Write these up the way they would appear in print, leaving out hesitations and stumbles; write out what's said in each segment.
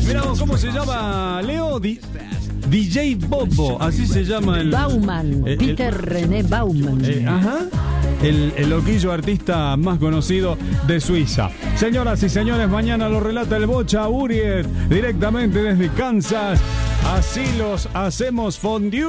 Mirá vos, ¿cómo se llama, Leo? DJ Bobo, así se llama el... Bauman, Peter René Bauman. Ajá. El loquillo artista más conocido de Suiza. Señoras y señores, mañana lo relata el Bocha Uriet, directamente desde Kansas. Así los hacemos fondue.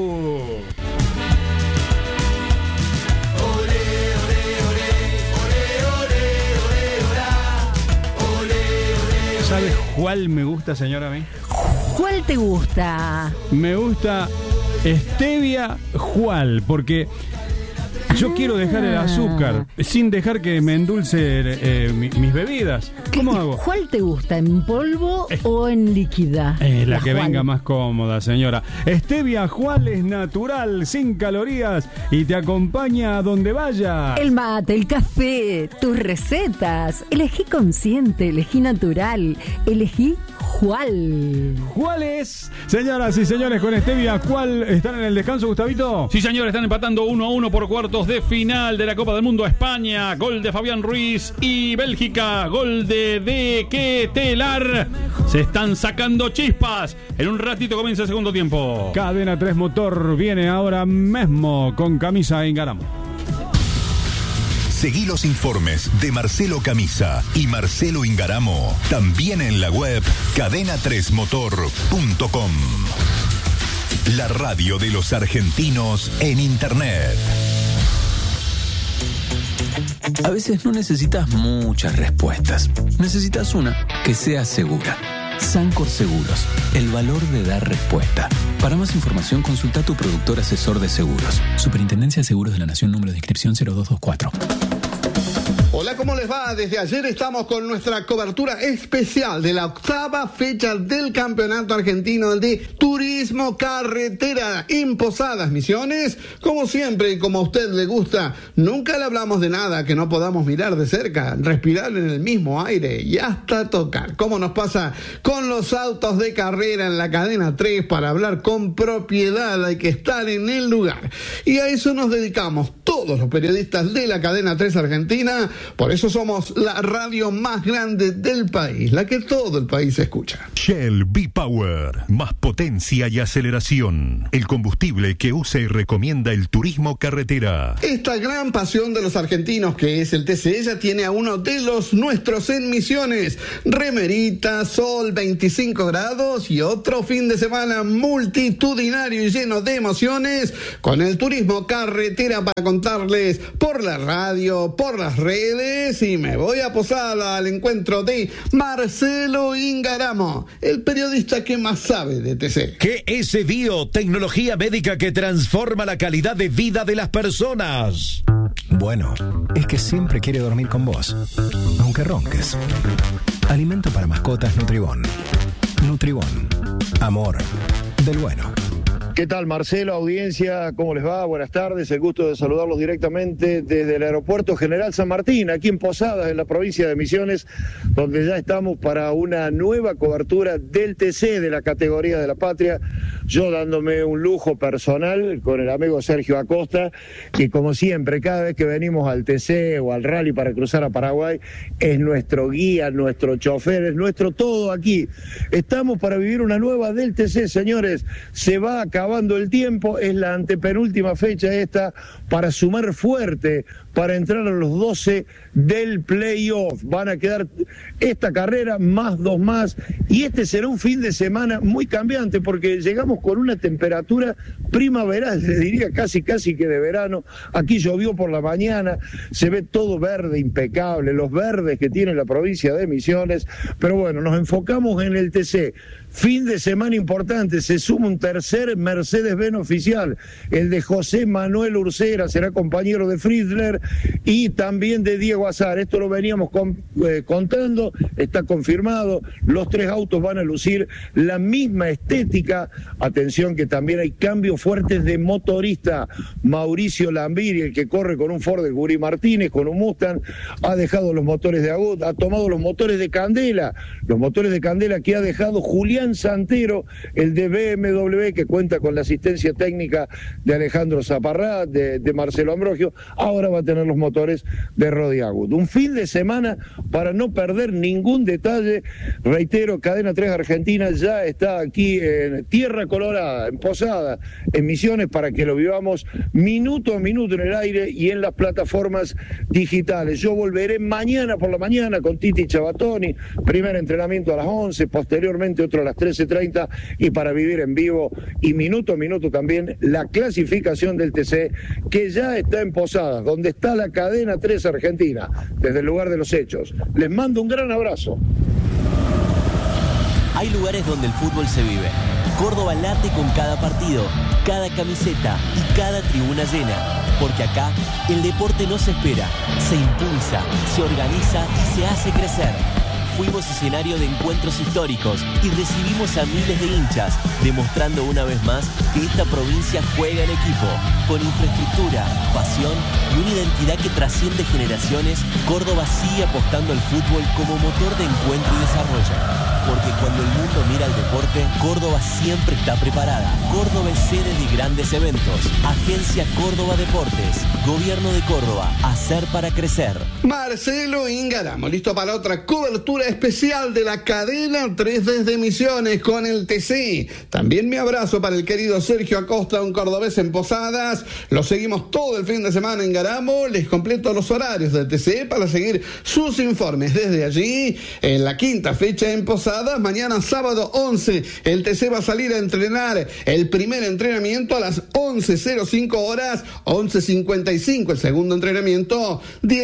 ¿Sabes cuál me gusta, señora, a mí? ¿Cuál te gusta? Me gusta Stevia Jual, porque yo quiero dejar el azúcar sin dejar que me endulce mis bebidas. ¿Cómo hago? ¿Cuál te gusta? ¿En polvo o en líquida? La que venga más cómoda, señora. Stevia Jual es natural, sin calorías y te acompaña a donde vaya. El mate, el café, tus recetas. Elegí consciente, elegí natural, elegí Jual. ¿Cuáles? Señoras y señores, con Stevia Jual están en el descanso, Gustavito. Sí, señores, están empatando 1-1 por cuartos de final de la Copa del Mundo a España. Gol de Fabián Ruiz y Bélgica. Gol de Ketelar. Se están sacando chispas. En un ratito comienza el segundo tiempo. Cadena 3 Motor viene ahora mismo con Camisa Ingaramo. Seguí los informes de Marcelo Camisa y Marcelo Ingaramo también en la web cadena3motor.com. La radio de los argentinos en Internet. A veces no necesitas muchas respuestas. Necesitas una que sea segura. Sancor Seguros, el valor de dar respuesta. Para más información, consulta a tu productor asesor de seguros. Superintendencia de Seguros de la Nación, número de inscripción 0224. Hola, ¿cómo les va? Desde ayer estamos con nuestra cobertura especial de la 8ª fecha del Campeonato Argentino de Turismo Carretera en Posadas Misiones. Como siempre y como a usted le gusta, nunca le hablamos de nada que no podamos mirar de cerca, respirar en el mismo aire y hasta tocar. Como nos pasa con los autos de carrera en la cadena 3, para hablar con propiedad hay que estar en el lugar. Y a eso nos dedicamos todos los periodistas de la cadena 3 Argentina. Por eso somos la radio más grande del país, la que todo el país escucha. Shell V-Power, más potencia y aceleración. El combustible que usa y recomienda el turismo carretera. Esta gran pasión de los argentinos que es el TC ya tiene a uno de los nuestros en Misiones. Remerita, sol, 25 grados y otro fin de semana multitudinario y lleno de emociones con el turismo carretera para contarles por la radio, por las redes. Y me voy a Posada al encuentro de Marcelo Ingaramo, el periodista que más sabe de TC. GS Bio, tecnología médica que transforma la calidad de vida de las personas. Bueno, es que siempre quiere dormir con vos, aunque ronques. Alimento para mascotas Nutribón. Nutribón, amor del bueno. ¿Qué tal, Marcelo, audiencia? ¿Cómo les va? Buenas tardes, el gusto de saludarlos directamente desde el Aeropuerto General San Martín, aquí en Posadas, en la provincia de Misiones, donde ya estamos para una nueva cobertura del TC de la categoría de la Patria, yo dándome un lujo personal con el amigo Sergio Acosta, que como siempre, cada vez que venimos al TC o al rally para cruzar a Paraguay, es nuestro guía, nuestro chofer, es nuestro todo aquí. Estamos para vivir una nueva del TC, señores, se va a acabar acabando el tiempo, es la antepenúltima fecha esta para sumar fuerte, para entrar a los 12 del playoff. Van a quedar esta carrera más 2 más, y este será un fin de semana muy cambiante porque llegamos con una temperatura primaveral, les diría casi que de verano. Aquí llovió por la mañana, se ve todo verde, impecable, los verdes que tiene la provincia de Misiones, pero bueno, nos enfocamos en el TC. Fin de semana importante, se suma un tercer Mercedes-Benz oficial, el de José Manuel Ursera, será compañero de Friedler y también de Diego Azar. Esto lo veníamos contando, está confirmado, los 3 autos van a lucir la misma estética. Atención que también hay cambios fuertes de motorista. Mauricio Lambiri, el que corre con un Ford de Guri Martínez, con un Mustang, ha dejado los motores de Agut, ha tomado los motores de Candela que ha dejado Julián Santero, el de BMW, que cuenta con la asistencia técnica de Alejandro Zaparrá, de Marcelo Ambrogio. Ahora va a tener tener los motores de Rodi Agut. Un fin de semana para no perder ningún detalle. Reitero, Cadena 3 Argentina ya está aquí en Tierra Colorada, en Posada, en Misiones, para que lo vivamos minuto a minuto en el aire y en las plataformas digitales. Yo volveré mañana por la mañana con Titi Chabatoni, primer entrenamiento a las 11, posteriormente otro a las 13:30, y para vivir en vivo y minuto a minuto también la clasificación del TC, que ya está en Posadas, donde está la Cadena 3 Argentina, desde el lugar de los hechos. Les mando un gran abrazo. Hay lugares donde el fútbol se vive. Córdoba late con cada partido, cada camiseta y cada tribuna llena. Porque acá el deporte no se espera, se impulsa, se organiza y se hace crecer. Fuimos escenario de encuentros históricos y recibimos a miles de hinchas, demostrando una vez más que esta provincia juega en equipo. Con infraestructura, pasión y una identidad que trasciende generaciones, Córdoba sigue apostando al fútbol como motor de encuentro y desarrollo. Porque cuando el mundo mira al deporte, Córdoba siempre está preparada. Córdoba es sede de grandes eventos. Agencia Córdoba Deportes. Gobierno de Córdoba. Hacer para crecer. Marcelo Ingaramo, listo para otra cobertura especial de la Cadena 3 desde Misiones con el TC. También mi abrazo para el querido Sergio Acosta, un cordobés en Posadas. Lo seguimos todo el fin de semana en Garamo. Les completo los horarios del TC para seguir sus informes desde allí. En la quinta fecha en Posadas, mañana sábado 11, el TC va a salir a entrenar el primer entrenamiento a las 11:05 horas, 11:55 el segundo entrenamiento,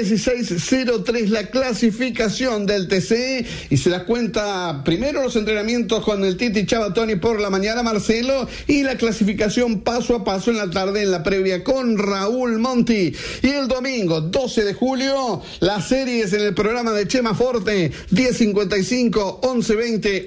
16:03 la clasificación del TC, y se da cuenta primero los entrenamientos con el Titi Chabatoni por la mañana, Marcelo, y la clasificación paso a paso en la tarde en la previa con Raúl Monti. Y el domingo 12 de julio, las series en el programa de Chema Forte, 10:55, 11:20,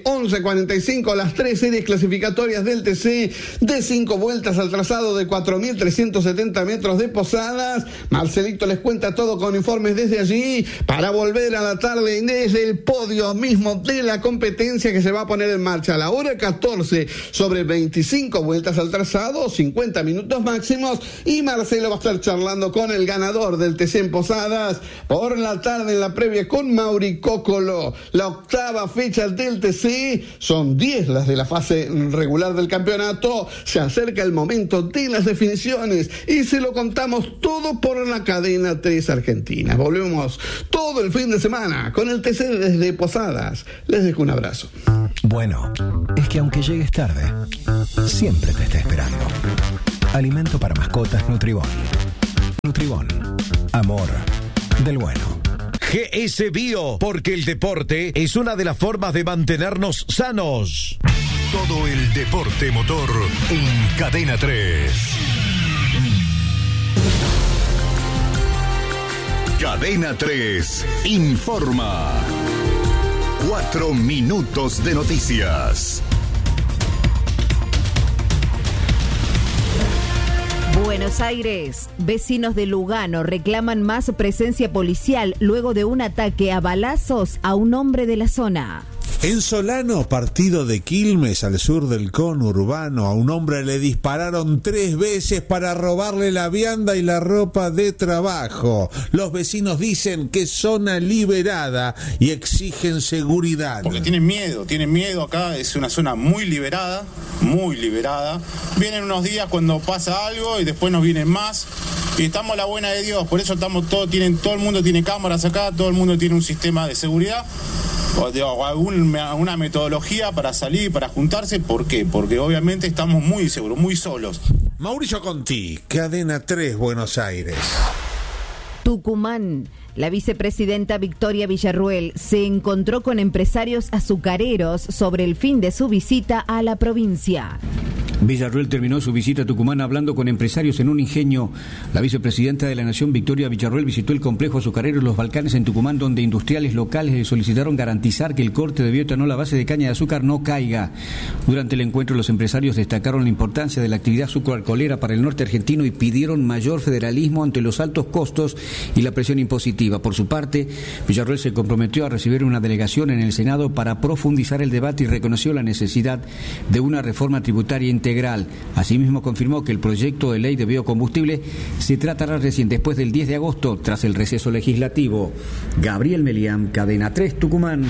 11:45, las 3 series clasificatorias del TC de 5 vueltas al trazado de 4.370 metros de Posadas. Marcelito les cuenta todo con informes desde allí para volver a la tarde desde el podio mismo de la competencia que se va a poner en marcha a la hora 14 sobre 25 vueltas al trazado, 50 minutos máximos, y Marcelo va a estar charlando con el ganador del TC en Posadas por la tarde en la previa con Mauri Cócolo. La octava fecha del TC, son 10 las de la fase regular del campeonato. Se acerca el momento de las definiciones y se lo contamos todo por la Cadena 3 Argentina. Volvemos todo el fin de semana con el TC desde Posadas. Les dejo un abrazo. Bueno, es que aunque llegues tarde, siempre te está esperando. Alimento para mascotas Nutribón. Nutribón, amor del bueno. GS Bio, porque el deporte es una de las formas de mantenernos sanos. Todo el deporte motor en Cadena 3. Cadena 3 informa. 4 minutos de noticias. Buenos Aires. Vecinos de Lugano reclaman más presencia policial luego de un ataque a balazos a un hombre de la zona. En Solano, partido de Quilmes, al sur del conurbano, a un hombre le dispararon 3 veces para robarle la vianda y la ropa de trabajo. Los vecinos dicen que es zona liberada y exigen seguridad. Porque tienen miedo acá, es una zona muy liberada, muy liberada. Vienen unos días cuando pasa algo y después nos vienen más. Y estamos a la buena de Dios, por eso estamos todo el mundo tiene cámaras acá, todo el mundo tiene un sistema de seguridad. Una metodología para salir, para juntarse. ¿Por qué? Porque obviamente estamos muy seguros, muy solos. Mauricio Conti, Cadena 3, Buenos Aires. Tucumán. La vicepresidenta Victoria Villarruel se encontró con empresarios azucareros sobre el fin de su visita a la provincia. Villarruel terminó su visita a Tucumán hablando con empresarios en un ingenio. La vicepresidenta de la Nación, Victoria Villarruel, visitó el complejo azucarero Los Balcanes en Tucumán, donde industriales locales le solicitaron garantizar que el corte de bioetanol a base de caña de azúcar no caiga. Durante el encuentro, los empresarios destacaron la importancia de la actividad azucarolera para el norte argentino y pidieron mayor federalismo ante los altos costos y la presión impositiva. Por su parte, Villarruel se comprometió a recibir una delegación en el Senado para profundizar el debate y reconoció la necesidad de una reforma tributaria integral integral. Asimismo confirmó que el proyecto de ley de biocombustible se tratará recién después del 10 de agosto, tras el receso legislativo. Gabriel Melián, Cadena 3, Tucumán.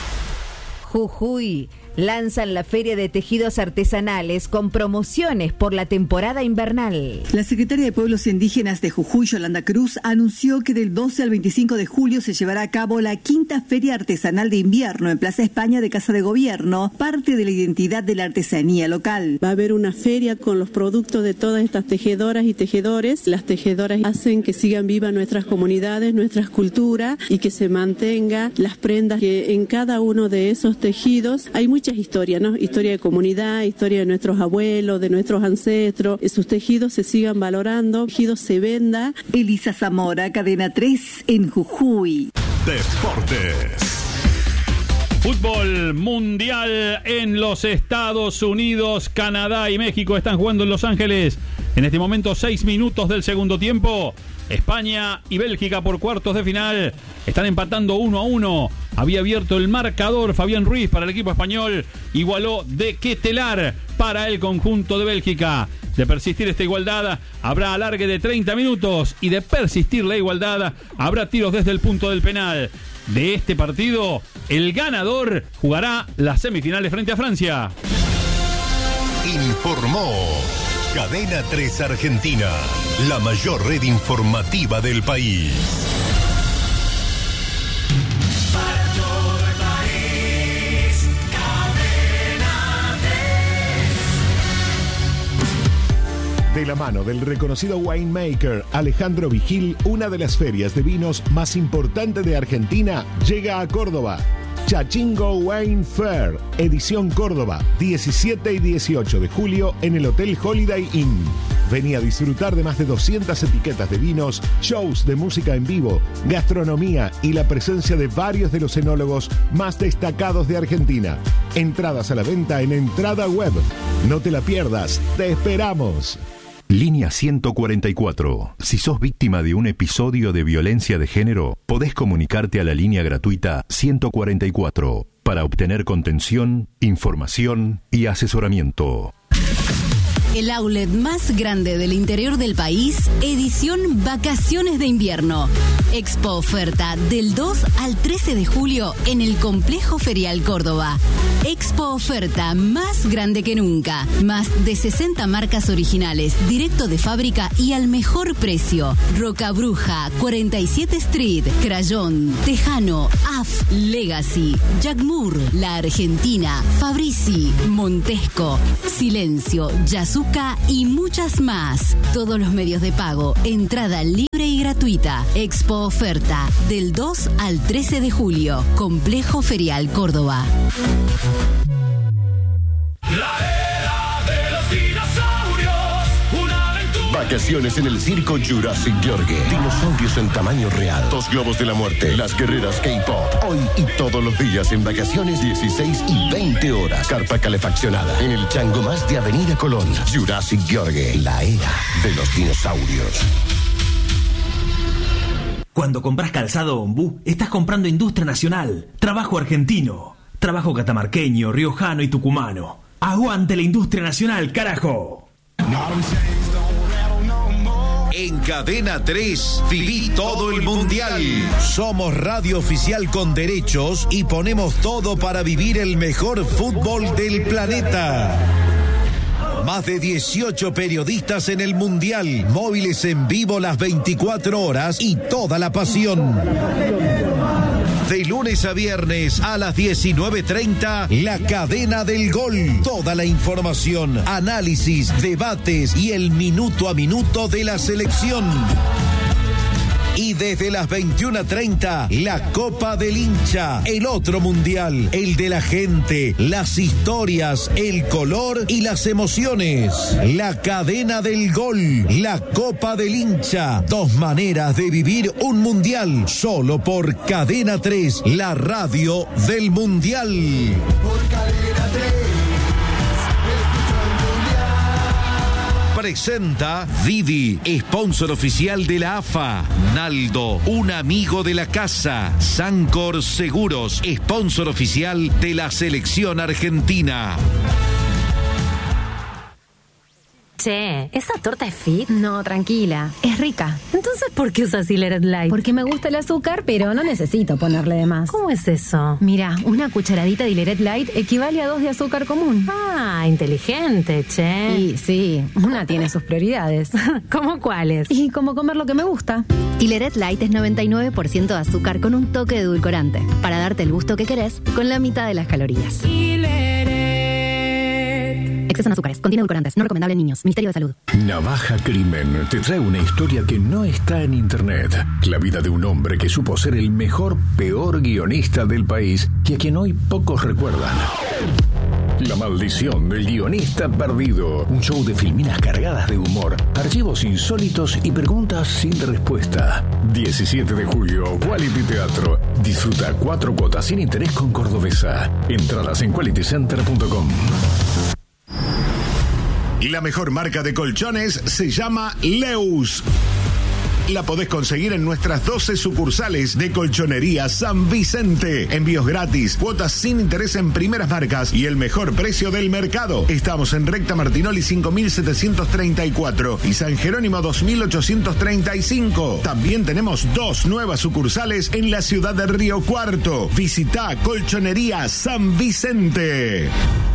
Jujuy lanzan la Feria de Tejidos Artesanales con promociones por la temporada invernal. La secretaria de Pueblos Indígenas de Jujuy, Yolanda Cruz, anunció que del 12 al 25 de julio se llevará a cabo la 5ª Feria Artesanal de Invierno en Plaza España de Casa de Gobierno, parte de la identidad de la artesanía local. Va a haber una feria con los productos de todas estas tejedoras y tejedores. Las tejedoras hacen que sigan vivas nuestras comunidades, nuestras culturas y que se mantenga las prendas que en cada uno de esos tejidos hay muchas historias, ¿no? Historia de comunidad, historia de nuestros abuelos, de nuestros ancestros. Sus tejidos se sigan valorando, tejidos se venda. Elisa Zamora, Cadena 3 en Jujuy. Deportes. Fútbol mundial en los Estados Unidos. Canadá y México están jugando en Los Ángeles. En este momento 6 minutos del segundo tiempo. España y Bélgica por cuartos de final están empatando 1-1. Había abierto el marcador Fabián Ruiz para el equipo español. Igualó de Ketelar para el conjunto de Bélgica. De persistir esta igualdad, habrá alargue de 30 minutos. Y de persistir la igualdad, habrá tiros desde el punto del penal. De este partido, el ganador jugará las semifinales frente a Francia. Informó Cadena 3 Argentina, la mayor red informativa del país. Para todo el país, Cadena 3. De la mano del reconocido winemaker Alejandro Vigil, una de las ferias de vinos más importantes de Argentina llega a Córdoba. Chachingo Wine Fair, edición Córdoba, 17 y 18 de julio en el Hotel Holiday Inn. Vení a disfrutar de más de 200 etiquetas de vinos, shows de música en vivo, gastronomía y la presencia de varios de los enólogos más destacados de Argentina. Entradas a la venta en Entrada Web. No te la pierdas, te esperamos. Línea 144. Si sos víctima de un episodio de violencia de género, podés comunicarte a la línea gratuita 144 para obtener contención, información y asesoramiento. El outlet más grande del interior del país, edición Vacaciones de Invierno. Expo Oferta del 2 al 13 de julio en el Complejo Ferial Córdoba. Expo Oferta más grande que nunca. Más de 60 marcas originales, directo de fábrica y al mejor precio. Roca Bruja, 47 Street, Crayón, Tejano, AF, Legacy, Jack Moore, La Argentina, Fabrici, Montesco, Silencio, Yasuka y muchas más. Todos los medios de pago, entrada libre y gratuita. Expo Oferta del 2 al 13 de julio. Complejo Ferial Córdoba. La era de los dinosaurios, una aventura. Vacaciones en el circo Jurassic Yorgue. Dinosaurios en tamaño real. 2 globos de la muerte. Las guerreras K-pop. Hoy y todos los días en vacaciones, 16 y 20 horas. Carpa calefaccionada. En el Chango Más de Avenida Colón. Jurassic Yorgue. La era de los dinosaurios. Cuando compras calzado Ombú, estás comprando industria nacional, trabajo argentino, trabajo catamarqueño, riojano y tucumano. ¡Aguante la industria nacional, carajo! En Cadena 3, viví todo el mundial. Somos radio oficial con derechos y ponemos todo para vivir el mejor fútbol del planeta. Más de 18 periodistas en el Mundial, móviles en vivo las 24 horas y toda la pasión. De lunes a viernes a las 19:30, La Cadena del Gol. Toda la información, análisis, debates y el minuto a minuto de la selección. Y desde las 21:30, la Copa del Hincha, el otro mundial, el de la gente, las historias, el color y las emociones. La Cadena del Gol, la Copa del Hincha, 2 maneras de vivir un mundial, solo por Cadena 3, la radio del mundial. Por Cadena 3. Presenta Didi, sponsor oficial de la AFA. Naldo, un amigo de la casa. Sancor Seguros, sponsor oficial de la selección argentina. Che, ¿esa torta es fit? No, tranquila, es rica. Entonces, ¿por qué usas Hileret Light? Porque me gusta el azúcar, pero no necesito ponerle de más. ¿Cómo es eso? Mira, una cucharadita de Hileret Light equivale a 2 de azúcar común. Ah, inteligente, che. Y sí, una tiene sus prioridades. ¿Cómo cuáles? Y como comer lo que me gusta. Hileret Light es 99% de azúcar con un toque de edulcorante, para darte el gusto que querés con la mitad de las calorías. Exceso en azúcares, contiene edulcorantes, no recomendable en niños. Ministerio de Salud. Navaja Crimen te trae una historia que no está en internet. La vida de un hombre que supo ser el peor guionista del país y a quien hoy pocos recuerdan. La maldición del guionista perdido. Un show de filminas cargadas de humor, archivos insólitos y preguntas sin respuesta. 17 de julio, Quality Teatro. Disfruta 4 cuotas sin interés con Cordobesa. Entradas en qualitycenter.com. La mejor marca de colchones se llama Leus. La podés conseguir en nuestras 12 sucursales de Colchonería San Vicente. Envíos gratis, cuotas sin interés en primeras marcas y el mejor precio del mercado. Estamos en Recta Martinoli 5734 y San Jerónimo 2835. También tenemos 2 nuevas sucursales en la ciudad de Río Cuarto. Visita Colchonería San Vicente.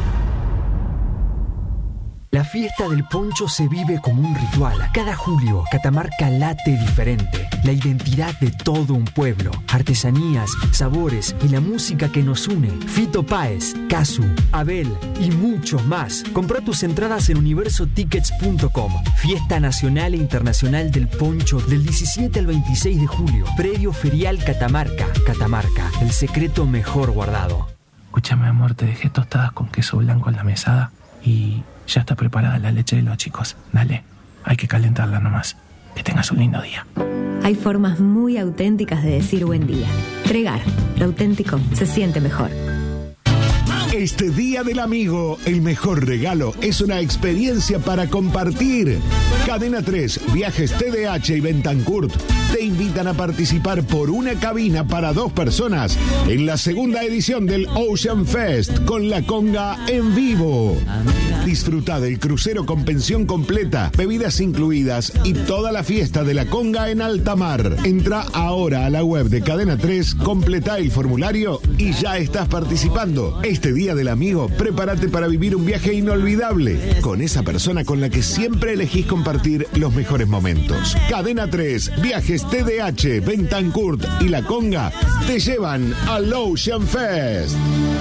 La fiesta del poncho se vive como un ritual. Cada julio, Catamarca late diferente. La identidad de todo un pueblo. Artesanías, sabores y la música que nos une. Fito Páez, Casu, Abel y muchos más. Compra tus entradas en universotickets.com. Fiesta Nacional e Internacional del Poncho del 17 al 26 de julio. Predio Ferial Catamarca. Catamarca, el secreto mejor guardado. Escúchame, amor, te dejé tostadas con queso blanco en la mesada y ya está preparada la leche de los chicos. Dale, hay que calentarla nomás. Que tengas un lindo día. Hay formas muy auténticas de decir buen día. Tregar, lo auténtico se siente mejor. Este Día del Amigo, el mejor regalo es una experiencia para compartir. Cadena 3, Viajes TDH y Bentancurt te invitan a participar por una cabina para 2 personas en la segunda edición del Ocean Fest con la conga en vivo. Disfruta del crucero con pensión completa, bebidas incluidas y toda la fiesta de la conga en alta mar. Entra ahora a la web de Cadena 3, completa el formulario y ya estás participando. Este Día del Amigo, prepárate para vivir un viaje inolvidable con esa persona con la que siempre elegís compartir los mejores momentos. Cadena 3, Viajes TDH, Bentancurt y La Conga te llevan al Ocean Fest.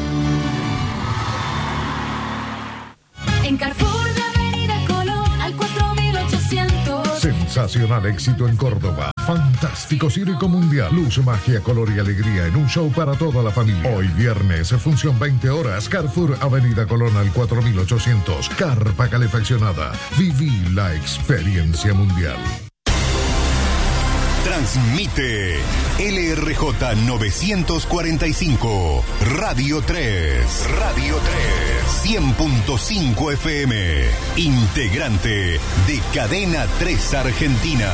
En Carrefour de Avenida Colón al 4800. Sensacional éxito en Córdoba. Fantástico circo mundial. Luz, magia, color y alegría en un show para toda la familia. Hoy viernes, función 20 horas. Carrefour Avenida Colón al 4800. Carpa calefaccionada. Viví la experiencia mundial. Transmite LRJ 945, Radio 3, Radio 3, 100.5 FM, integrante de Cadena 3 Argentina.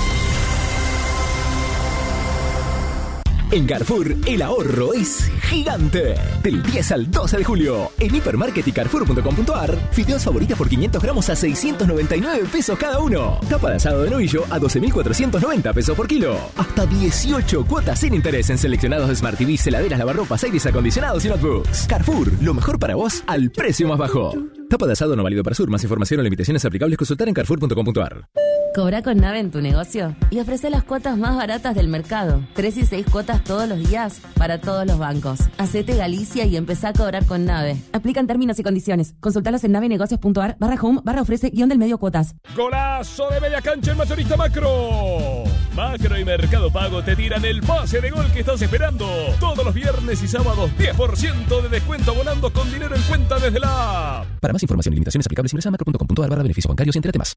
En Carrefour, el ahorro es gigante. Del 10 al 12 de julio, en Hipermarket y Carrefour.com.ar, fideos favoritas por 500 gramos a 699 pesos cada uno. Tapa de asado de novillo a 12.490 pesos por kilo. Hasta 18 cuotas sin interés en seleccionados Smart TVs, heladeras, lavarropas, aires acondicionados y notebooks. Carrefour, lo mejor para vos al precio más bajo. Tapa de asado no válido para Sur. Más información o limitaciones aplicables consultar en Carrefour.com.ar. Cobra con Nave en tu negocio y ofrece las cuotas más baratas del mercado. 3 y 6 cuotas todos los días para todos los bancos. Hacete Galicia y empezá a cobrar con Nave. Aplican términos y condiciones. Consultalos en navenegocios.ar/home/ofrece-del-medio cuotas. Golazo de media cancha en Mayorista Macro. Macro y Mercado Pago te tiran el pase de gol que estás esperando. Todos los viernes y sábados 10% de descuento abonando con dinero en cuenta desde la app. Para más información y limitaciones aplicables ingresa a macro.com.ar/beneficios bancarios y entre temas.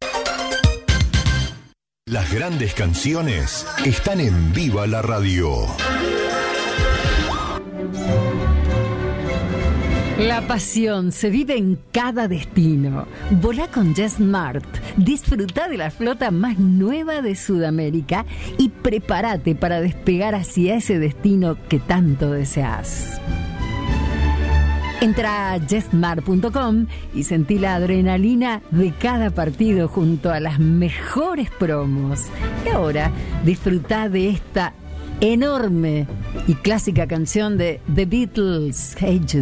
Las grandes canciones están en Viva la Radio. La pasión se vive en cada destino. Volá con JetSmart. Disfruta de la flota más nueva de Sudamérica y prepárate para despegar hacia ese destino que tanto deseas. Entra a JetSmart.com y sentí la adrenalina de cada partido junto a las mejores promos. Y ahora disfrutá de esta enorme y clásica canción de The Beatles, Hey Jude.